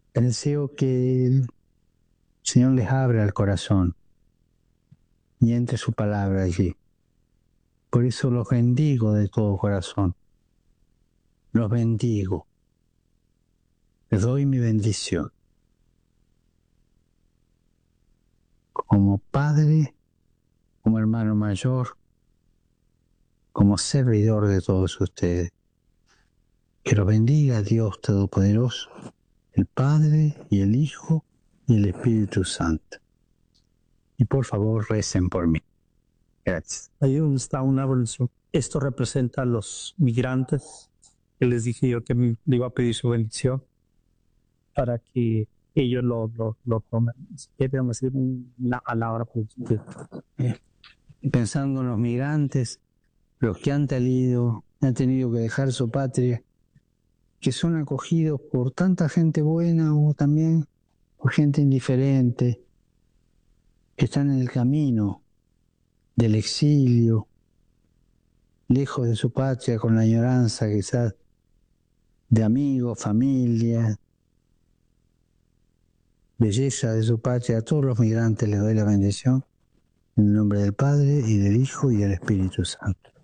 Deseo que el Señor les abra el corazón y entre su palabra allí. Por eso los bendigo de todo corazón. Los bendigo. Les doy mi bendición. Como padre, como hermano mayor, como servidor de todos ustedes. Que los bendiga Dios Todopoderoso, el Padre y el Hijo y el Espíritu Santo. Y por favor recen por mí. Gracias. Ahí donde está una evolución. Esto representa a los migrantes que les dije yo que le iba a pedir su bendición para que ellos lo tomen. Queremos decir una palabra por usted. Pensando en los migrantes, los que han tenido que dejar su patria, que son acogidos por tanta gente buena o también por gente indiferente, que están en el camino del exilio, lejos de su patria, con la añoranza quizás de amigos, familia, belleza de su patria. A todos los migrantes les doy la bendición en el nombre del Padre y del Hijo y del Espíritu Santo.